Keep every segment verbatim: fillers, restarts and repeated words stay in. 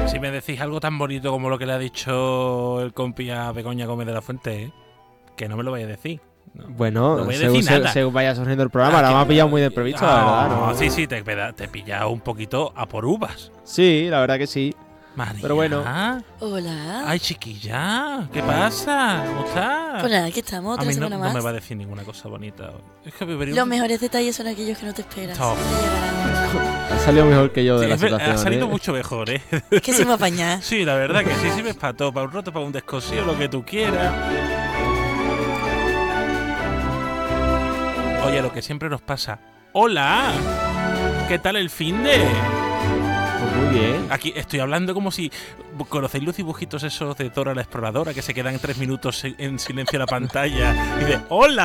Si me decís algo tan bonito como lo que le ha dicho el compi a Begoña Gómez de la Fuente, ¿eh? Que no me lo vaya a decir. No, bueno, no voy a según, decir nada. según vaya surgiendo el programa, Ah, ahora que- me ha pillado muy de imprevisto, no, la verdad. ¿no? Sí, sí, te, te he pillado un poquito a por uvas. Sí, la verdad que sí. María. Pero bueno. Hola. Ay, chiquilla, ¿qué pasa? ¿Cómo estás? Pues nada, aquí estamos, A otra mí no, semana no más. me va a decir ninguna cosa bonita hoy. Es que bebería Los un- mejores detalles son aquellos que no te esperas. Top. Ya llegarán. Ha salido mejor que yo de Sí, la es ver- situación. ha salido ¿eh? mucho mejor, ¿eh? Que se me apaña. Sí, la verdad que sí, sirves para todo, para un roto, para un descosido, lo que tú quieras. Oye, lo que siempre nos pasa. ¡Hola! ¿Qué tal el finde? Pues muy bien. Aquí estoy hablando como si... ¿Conocéis los dibujitos esos de Dora la Exploradora? Que se quedan tres minutos en- en silencio en la pantalla y de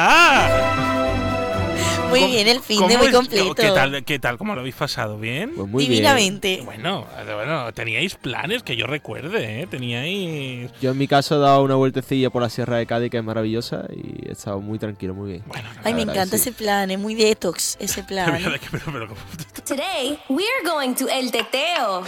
¡Hola! Muy ¿Cómo- bien, el fin de cómo muy es- completo. ¿Qué tal? ¿Qué tal? ¿Cómo lo habéis pasado? ¿Bien? Pues muy Divinamente. Bueno, bueno, teníais planes que yo recuerde, ¿eh? Teníais... bien. Yo en mi caso he dado una vueltecilla por la Sierra de Cádiz, que es maravillosa, y he estado muy tranquilo, muy bien. Bueno, Ay, me verdad encanta que sí. ese plan, es muy detox ese plan. pero, pero, pero, pero, Today, we're going to El Teteo.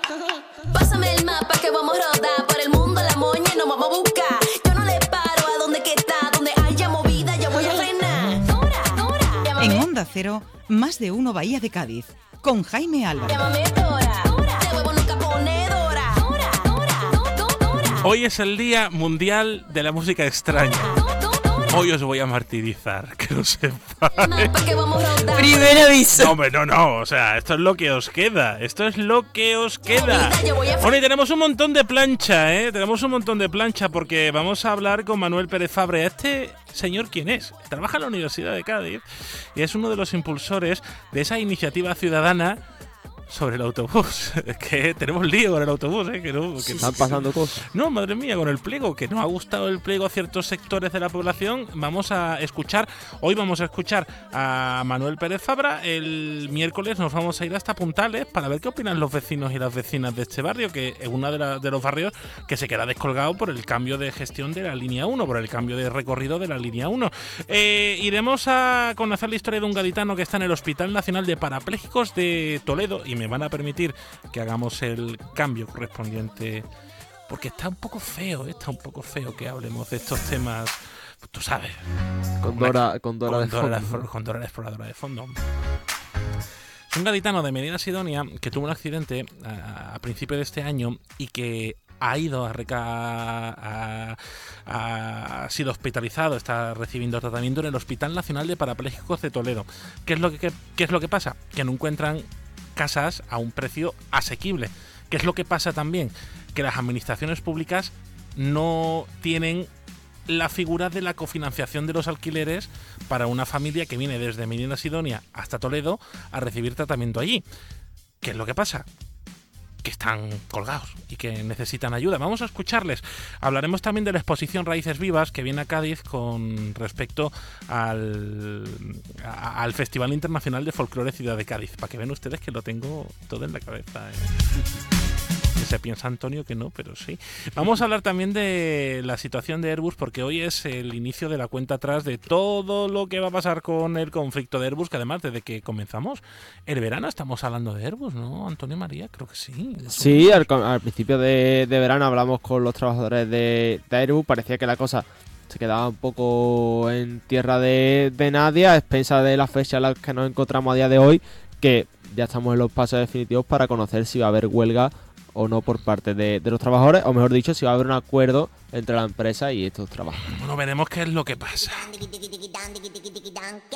Pásame el mapa que vamos a rodar por el mundo, la moña y nos vamos a buscar. Yo no le paro a donde que está, donde haya movida, yo voy a frenar. Dora, Dora, llámame, En Onda Cero, más de uno Bahía de Cádiz, con Jaime Álvarez. llámame Dora. Dora, de huevo nunca pone Dora. Dora, Dora, Dora, Dora. Hoy es el Día Mundial de la Música Extraña. Hoy os voy a martirizar, que lo sepáis. Mapa que vamos a rodar. Primer aviso. No, hombre, no, no, o sea, esto es lo que os queda, esto es lo que os queda. Bueno, y tenemos un montón de plancha, ¿eh? Tenemos un montón de plancha porque vamos a hablar con Manuel Pérez Fabre. ¿Este señor quién es? Trabaja en la Universidad de Cádiz y es uno de los impulsores de esa iniciativa ciudadana sobre el autobús. Es que tenemos lío con el autobús, ¿eh? Que no, que Están pasando cosas. no, madre mía, con el pliego, que nos ha gustado el pliego a ciertos sectores de la población. Vamos a escuchar, hoy vamos a escuchar a Manuel Pérez Fabra. El miércoles nos vamos a ir hasta Puntales para ver qué opinan los vecinos y las vecinas de este barrio, que es uno de, la- de los barrios que se queda descolgado por el cambio de gestión de la línea uno, por el cambio de recorrido de la línea uno. Eh, iremos a conocer la historia de un gaditano que está en el Hospital Nacional de Parapléjicos de Toledo y me van a permitir que hagamos el cambio correspondiente, porque está un poco feo, ¿eh? Está un poco feo que hablemos de estos temas, tú sabes, Con Dora, con Dora de con Dora, fondo. la- con Dora la Exploradora de fondo. Es un gaditano de Medina Sidonia que tuvo un accidente a, a principio de este año y que ha ido a, reca a, a- ha sido hospitalizado, está recibiendo tratamiento en el Hospital Nacional de Parapléjicos de Toledo. ¿Qué es lo que, qué, qué es lo que pasa? Que no encuentran casas a un precio asequible. ¿Qué es lo que pasa también? Que las administraciones públicas no tienen la figura de la cofinanciación de los alquileres para una familia que viene desde Medina Sidonia hasta Toledo a recibir tratamiento allí. ¿Qué es lo que pasa? Que están colgados y que necesitan ayuda. Vamos a escucharles. Hablaremos también de la exposición Raíces Vivas que viene a Cádiz con respecto al, a- al Festival Internacional de Folclore Ciudad de Cádiz, para que vean ustedes que lo tengo todo en la cabeza, ¿eh? Que se piensa Antonio que no, pero sí. Vamos a hablar también de la situación de Airbus, porque hoy es el inicio de la cuenta atrás de todo lo que va a pasar con el conflicto de Airbus, que además desde que comenzamos el verano estamos hablando de Airbus, ¿no, Antonio María? Creo que sí. Sí, al, al principio de, de verano hablamos con los trabajadores de, de Airbus, parecía que la cosa se quedaba un poco en tierra de, de nadie, a expensas de la fecha en la que nos encontramos a día de hoy, que ya estamos en los pasos definitivos para conocer si va a haber huelga o no por parte de, de los trabajadores, o mejor dicho, si va a haber un acuerdo entre la empresa y estos trabajadores. Bueno, veremos qué es lo que pasa.